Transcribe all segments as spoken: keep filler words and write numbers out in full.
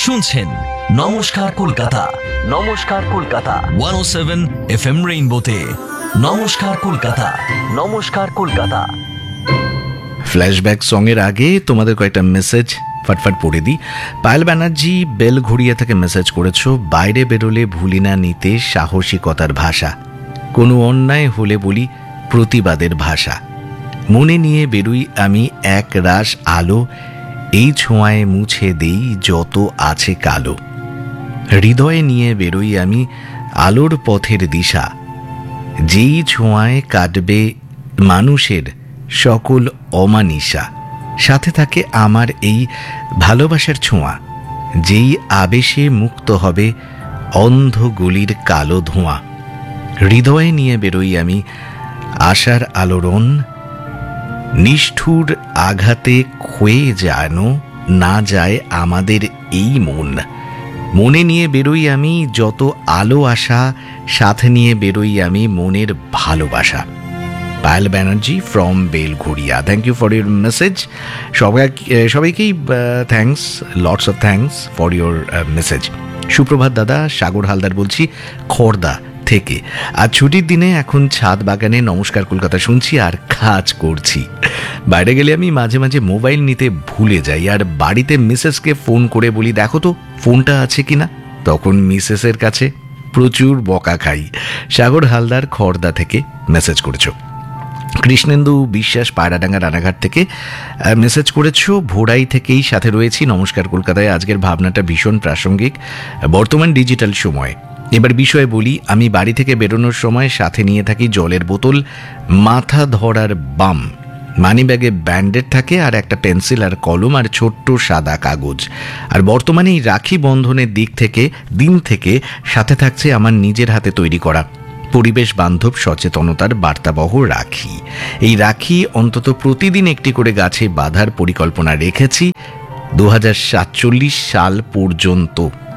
শুনছেন নমস্কার কলকাতা। নমস্কার কলকাতা একশো সাত এফ এম রেইনবোতে। নমস্কার কলকাতা, নমস্কার কলকাতা। ফ্ল্যাশব্যাক সঙের আগে তোমাদের কয়েকটা মেসেজ ফটফট পড়ে দিই। পায়েল ব্যানার্জি বেলঘড়িয়া থেকে মেসেজ করেছো, বাইরে বেরোলে ভুলি না নিতে সাহসিকতার ভাষা, কোনো অন্যায় হলে বলি প্রতিবাদের ভাষা, মনে নিয়ে বেরোই আমি এক রাশ আলো, এই ছোঁয়ায় মুছে দেই যত আছে কালো, হৃদয়ে নিয়ে বেরোই আমি আলোর পথের দিশা, যেই ছোঁয়ায় কাটবে মানুষের সকল অমানিসা, সাথে থাকে আমার এই ভালোবাসার ছোঁয়া, যেই আবেশে মুক্ত হবে অন্ধ গলির কালো ধোঁয়া, হৃদয়ে নিয়ে বেরোই আমি আশার আলোড়ন, নিষ্ঠুর আঘাতে ক্ষয়ে যেন না যায় আমাদের এই মন, মনে নিয়ে বেরোই আমি যত আলো আশা, সাথে নিয়ে বেরোই আমি মনের ভালোবাসা। Payel Banerjee from Belgharia, thank you for your message. সবাই সবাইকেই thanks, lots of thanks for your message. সুপ্রভাত দাদা, সাগর হালদার বলছি খড়দা থেকে। আর ছুটির দিনে এখন ছাদ বাগানে নমস্কার কলকাতা শুনছি আর কাজ করছি। বাইরে গেলে আমি মাঝে মাঝে মোবাইল নিতে ভুলে যাই আর বাড়িতে মিসেসকে ফোন করে বলি দেখো তো ফোনটা আছে কিনা, তখন মিসেসের কাছে প্রচুর বকা খাই। সাগর হালদার খড়দা থেকে মেসেজ করেছো। কৃষ্ণেন্দু বিশ্বাস পায়রাডাঙ্গা রানাঘাট থেকে মেসেজ করেছো, ভোড়াই থেকেই সাথে রয়েছি নমস্কার কলকাতায়। আজকের ভাবনাটা ভীষণ প্রাসঙ্গিক বর্তমান ডিজিটাল সময়। এবার বিষয়ে বলি, আমি বাড়ি থেকে বেরোনোর সময় সাথে নিয়ে থাকি জলের বোতল, মাথা ধরার বাম, মানি ব্যাগে ব্যান্ডেড থাকে আর একটা পেন্সিল আর কলম আর ছোট্ট সাদা কাগজ। আর বর্তমানে এই রাখি বন্ধনের দিক থেকে দিন থেকে সাথে থাকছে আমার নিজের হাতে তৈরি করা পরিবেশ বান্ধব সচেতনতার বার্তাবহ রাখি। এই রাখি অন্তত প্রতিদিন একটি করে গাছে বাঁধার পরিকল্পনা রেখেছি দু হাজার সাতচল্লিশ সাল পর্যন্ত।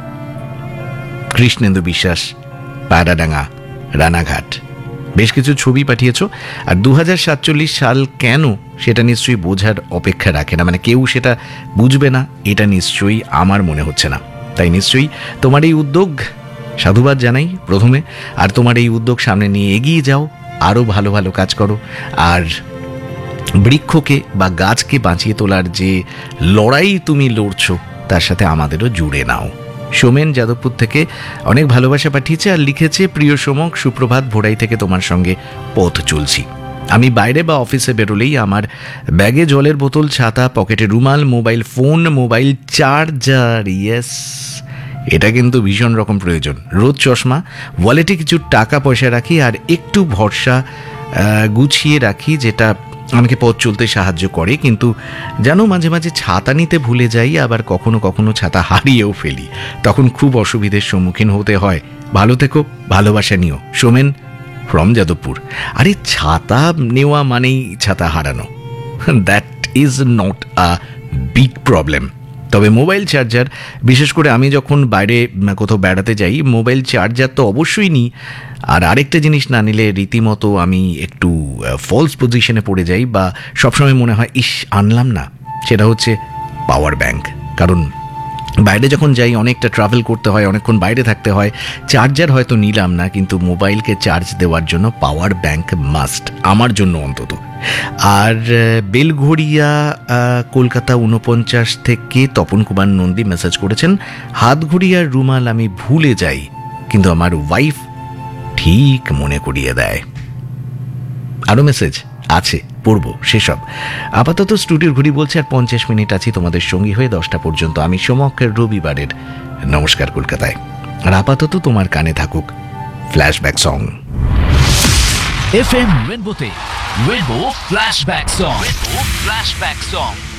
কৃষ্ণেন্দু বিশ্বাস, পায়রাডাঙ্গা রানাঘাট। বেশ কিছু ছবি পাঠিয়েছ। আর দু হাজার সাতচল্লিশ সাল কেন সেটা নিশ্চয়ই বোঝার অপেক্ষা রাখে না, মানে কেউ সেটা বুঝবে না এটা নিশ্চয়ই আমার মনে হচ্ছে না। তাই নিশ্চয়ই তোমার এই উদ্যোগ সাধুবাদ জানাই প্রথমে, আর তোমার এই উদ্যোগ সামনে নিয়ে এগিয়ে যাও, আরও ভালো ভালো কাজ করো। আর বৃক্ষকে বা গাছকে বাঁচিয়ে তোলার যে লড়াই তুমি লড়ছো তার সাথে আমাদেরও জুড়ে নাও। সোমেন যাদবপুর থেকে অনেক ভালোবাসা পাঠিয়েছে আর লিখেছে, প্রিয় সোমক সুপ্রভাত, ভোড়াই থেকে তোমার সঙ্গে পথ চলছি। আমি বাইরে বা অফিসে বেরোলেই আমার ব্যাগে জলের বোতল, ছাতা, পকেটে রুমাল, mobile phone, mobile charger, yes এটা কিন্তু ভীষণ রকম প্রয়োজন, রোদ চশমা, ওয়ালেটে কিছু টাকা পয়সা রাখি আর একটু ভরসা গুছিয়ে রাখি যেটা আমাকে পথ চলতে সাহায্য করে। কিন্তু জানো মাঝে মাঝে ছাতা নিতে ভুলে যাই, আবার কখনো কখনো ছাতা হারিয়েও ফেলি, তখন খুব অসুবিধার সম্মুখীন হতে হয়। ভালো থেকো, ভালোবাসা নিও। সোমেন ফ্রম যাদবপুর। আরে ছাতা নেওয়া মানেই ছাতা হারানো, that is not a big problem. তবে মোবাইল চার্জার, বিশেষ করে আমি যখন বাইরে কোথাও বেড়াতে যাই মোবাইল চার্জার তো অবশ্যই নিই। আর আরেকটা জিনিস না নিলে রীতিমতো আমি একটু ফলস পজিশনে পড়ে যাই বা সবসময় মনে হয় ইস আনলাম না, সেটা হচ্ছে পাওয়ার ব্যাংক। কারণ বাইরে যখন যাই অনেকটা ট্রাভেল করতে হয়, অনেকক্ষণ বাইরে থাকতে হয়, চার্জার হয়তো নিলাম না কিন্তু মোবাইলকে চার্জ দেওয়ার জন্য পাওয়ার ব্যাংক মাস্ট, আমার জন্য অন্তত। আর বেলঘড়িয়া কলকাতা উনপঞ্চাশ থেকে তপন কুমার নন্দী মেসেজ করেছেন, হাত ঘড়ি আর রুমাল আমি ভুলে যাই কিন্তু আমার ওয়াইফ ঠিক মনে করিয়ে দেয়। আরও মেসেজ আছে, পড়বো সেসব। আপাতত স্টুডিওর ঘড়ি বলছে আর পঞ্চাশ মিনিট আছি তোমাদের সঙ্গী হয়ে দশটা পর্যন্ত। আমি সমকের রবিবারের নমস্কার কলকাতায়। আর আপাতত তোমার কানে থাকুক flashback song. F M রেনবোতে rainbow flashback song, rainbow flashback song.